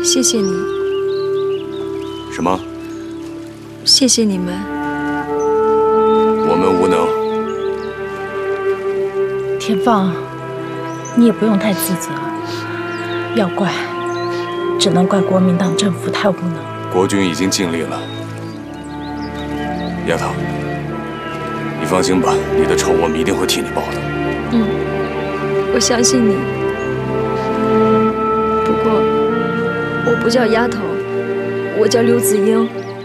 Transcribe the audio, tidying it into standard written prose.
谢谢你。 什么？ 谢谢你们。 我们无能。 田放，你也不用太自责，要怪，只能怪国民党政府太无能。 国军已经尽力了。丫头，你放心吧，你的仇我们一定会替你报的。 我相信你。不过，我不叫丫头，我叫刘子英。